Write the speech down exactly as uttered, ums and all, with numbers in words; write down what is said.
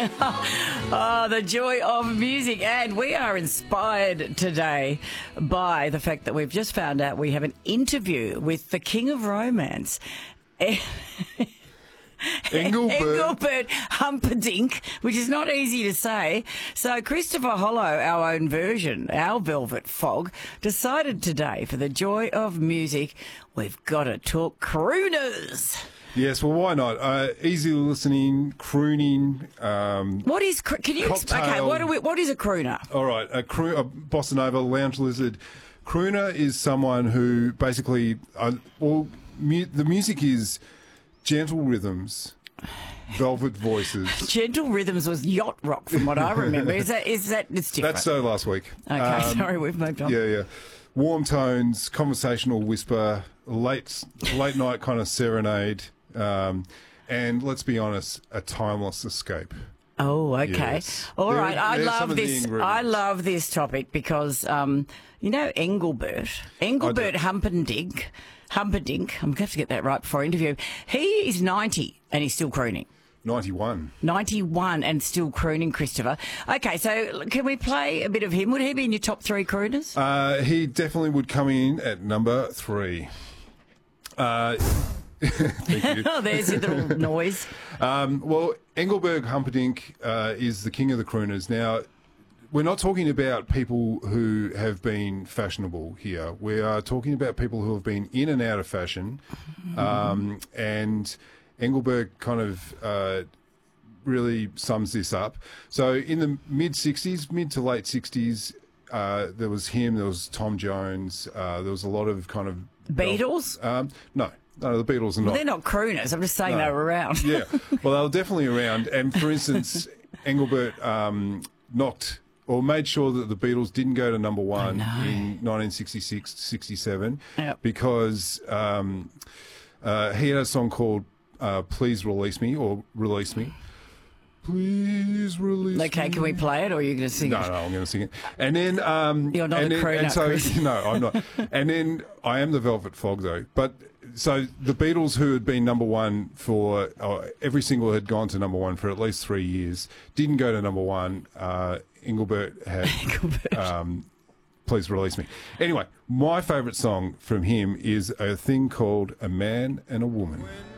Oh, the joy of music. And we are inspired today by the fact that we've just found out we have an interview with the King of Romance. Engelbert. Engelbert Humperdinck, which is not easy to say. So Christopher Hollow, our own version, our Velvet Fog, decided today for the joy of music, we've got to talk crooners. Yes, well, why not? Uh, easy listening, crooning. Um, What is, cr- can you, explain? Okay, cocktail. what, are we, what is a crooner? all right, a, cro- a bossa nova, lounge lizard. Crooner is someone who basically, uh, well, mu- the music is gentle rhythms, velvet voices. Gentle Rhythms was yacht rock from what I remember. Is that, is that, it's different. That's so last week. Okay, Um, sorry, we've moved on. Yeah, yeah. Warm tones, conversational whisper, late late night kind of serenade, um, and let's be honest, a timeless escape. Oh, okay. Yes. All There- right. I there's some love of the this. ingredients. I love this topic because, um, you know, Engelbert, Engelbert Humperdinck, Humperdinck, I'm going to have to get that right before I interview. He is ninety and he's still crooning. ninety-one. ninety-one and still crooning, Christopher. Okay, so can we play a bit of him? Would he be in your top three crooners? Uh, he definitely would come in at number three. Uh, thank you. Oh, there's your little noise. Um, well, Engelbert Humperdinck uh, is the king of the crooners. Now, we're not talking about people who have been fashionable here. We are talking about people who have been in and out of fashion. Um, and Engelbert kind of uh, really sums this up. So in the mid-sixties, mid to late sixties, uh, there was him, there was Tom Jones, uh, there was a lot of kind of... Beatles? Um, no, no, the Beatles are not. Well, they're not crooners. I'm just saying No. they were around. Yeah, well, they were definitely around. And for instance, Engelbert um, knocked or made sure that the Beatles didn't go to number one in nineteen sixty-six sixty-seven Yep. because um, uh, he had a song called uh, Please Release Me or Release Me. Please release me. Okay, can we play it or are you going to sing No, it? no, I'm going to sing it. And then, um, You're not and a then, crooner, and so Chris. no, I'm not. And then I am the Velvet Fog, though. But so the Beatles, who had been number one for uh, every single had gone to number one for at least three years, didn't go to number one. Uh, Engelbert had. Engelbert. Um, Please release me. Anyway, my favourite song from him is a thing called "A Man and a Woman."